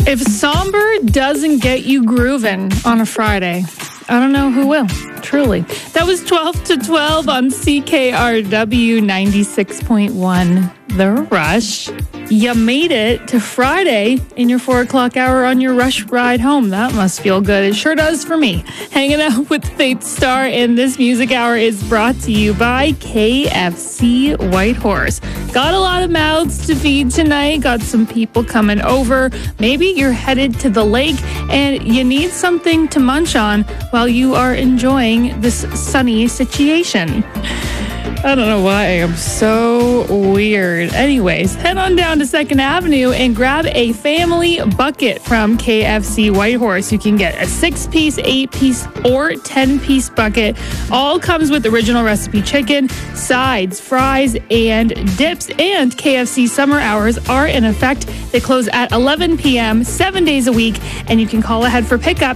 If somber doesn't get you grooving on a Friday, I don't know who will. Truly. That was 12 to 12 on CKRW 96.1 The Rush. You made it to Friday in your 4 o'clock hour on your Rush ride home. That must feel good. It sure does for me. Hanging out with Faith Star, and this music hour is brought to you by KFC Whitehorse. Got a lot of mouths to feed tonight. Got some people coming over. Maybe you're headed to the lake and you need something to munch on while you are enjoying this sunny situation. I don't know why I am so weird. Anyways, head on down to 2nd Avenue and grab a family bucket from KFC Whitehorse. You can get a 6-piece, 8-piece, or 10-piece bucket. All comes with original recipe chicken, sides, fries, and dips. And KFC summer hours are in effect. They close at 11 p.m. 7 days a week, and you can call ahead for pickup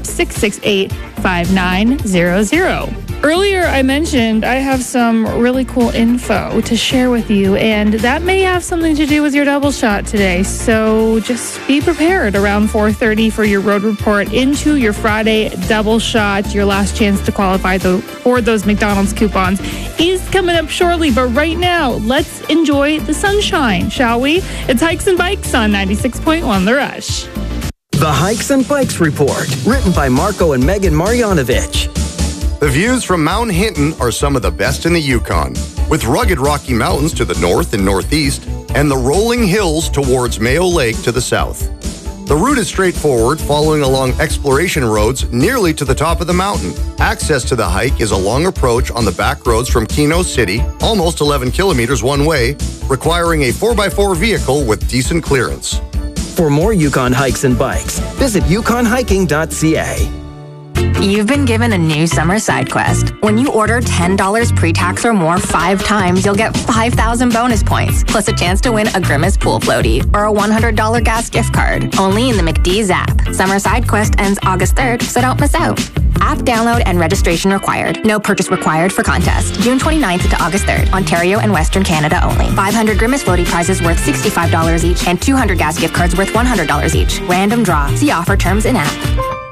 668-5900. Earlier, I mentioned I have some really cool info to share with you, and that may have something to do with your double shot today. So just be prepared around 4:30 for your road report into your Friday double shot. Your last chance to qualify for those McDonald's coupons is coming up shortly. But right now, let's enjoy the sunshine, shall we? It's Hikes and Bikes on 96.1 The Rush. The Hikes and Bikes Report, written by Marco and Megan Marjanovic. The views from Mount Hinton are some of the best in the Yukon, with rugged Rocky Mountains to the north and northeast, and the rolling hills towards Mayo Lake to the south. The route is straightforward, following along exploration roads nearly to the top of the mountain. Access to the hike is a long approach on the back roads from Keno City, almost 11 kilometers one way, requiring a 4x4 vehicle with decent clearance. For more Yukon hikes and bikes, visit yukonhiking.ca. You've been given a new summer side quest. When you order $10 pre-tax or more 5 times, you'll get 5,000 bonus points, plus a chance to win a Grimace pool floaty or a $100 gas gift card. Only in the McDee's app. Summer side quest ends August 3rd, so don't miss out. App download and registration required. No purchase required for contest. June 29th to August 3rd. Ontario and Western Canada only. 500 Grimace floaty prizes worth $65 each and 200 gas gift cards worth $100 each. Random draw. See offer terms in app.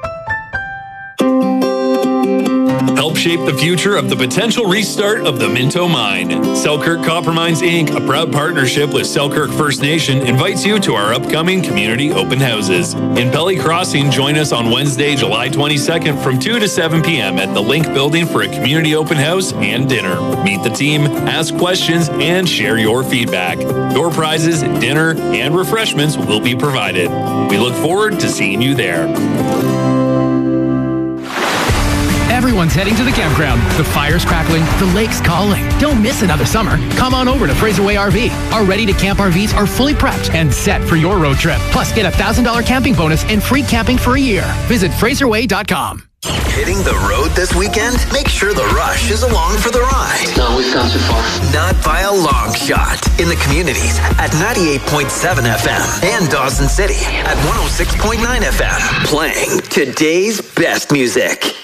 Help shape the future of the potential restart of the Minto Mine. Selkirk Copper Mines, Inc., a proud partnership with Selkirk First Nation, invites you to our upcoming community open houses. In Pelly Crossing, join us on Wednesday, July 22nd from 2 to 7 p.m. at the Link Building for a community open house and dinner. Meet the team, ask questions, and share your feedback. Door prizes, dinner, and refreshments will be provided. We look forward to seeing you there. Everyone's heading to the campground. The fire's crackling, the lake's calling. Don't miss another summer. Come on over to Fraserway RV. Our ready-to-camp RVs are fully prepped and set for your road trip. Plus, get a $1,000 camping bonus and free camping for a year. Visit FraserWay.com. Hitting the road this weekend? Make sure the Rush is along for the ride. No, we've gone too far. Not by a long shot. In the communities at 98.7 FM and Dawson City at 106.9 FM. Playing today's best music.